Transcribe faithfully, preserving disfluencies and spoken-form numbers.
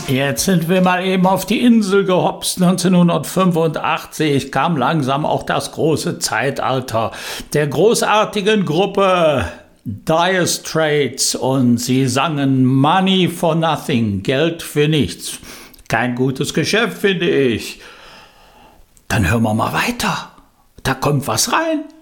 Jetzt sind wir mal eben auf die Insel gehopst. neunzehnhundertfünfundachtzig kam langsam auch das große Zeitalter der großartigen Gruppe Dire Straits und sie sangen Money for Nothing, Geld für nichts. Kein gutes Geschäft, finde ich. Dann hören wir mal weiter. Da kommt was rein.